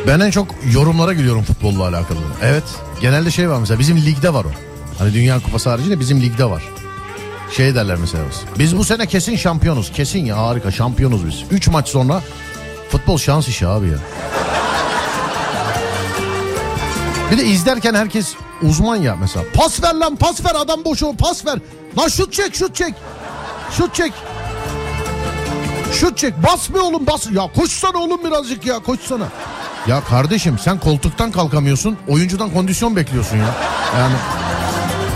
Ben en çok yorumlara gülüyorum futbolla alakalı. Evet, genelde şey var mesela, bizim ligde var o. Hani Dünya Kupası haricinde bizim ligde var. Şey derler mesela, biz bu sene kesin şampiyonuz. Kesin ya, harika, şampiyonuz biz. 3 maç sonra futbol şans işi abi ya. Bir de izlerken herkes uzman ya mesela. Pas ver lan, pas ver, adam boş o, pas ver. Lan şut çek, şut çek. Şut çek. Şut çek, bas be oğlum, bas. Ya koşsana oğlum birazcık ya, koşsana. Ya kardeşim sen koltuktan kalkamıyorsun, oyuncudan kondisyon bekliyorsun ya. Yani